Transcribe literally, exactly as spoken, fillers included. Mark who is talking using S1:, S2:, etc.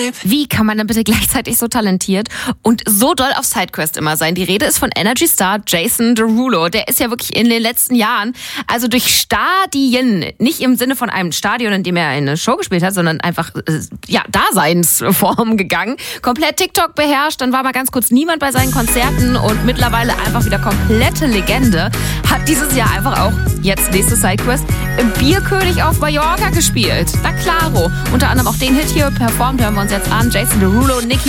S1: Wie kann man denn bitte gleichzeitig so talentiert und so doll auf Sidequest immer sein? Die Rede ist von Energy Star Jason Derulo. Der ist ja wirklich in den letzten Jahren, also durch Stadien, nicht im Sinne von einem Stadion, in dem er eine Show gespielt hat, sondern einfach, ja, Daseinsform gegangen. Komplett TikTok beherrscht, dann war mal ganz kurz niemand bei seinen Konzerten und mittlerweile einfach wieder komplette Legende. Hat dieses Jahr einfach auch, jetzt nächste Sidequest, im Bierkönig auf Mallorca gespielt. Na klaro. Unter anderem auch den Hit hier performt, hören wir uns jetzt an. Jason Derulo, Nicki